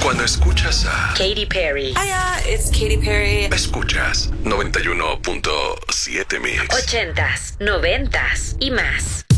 Cuando escuchas a Katy Perry. Hiya, it's Katy Perry. Escuchas 91.7 Mix. 80s, 90s y más.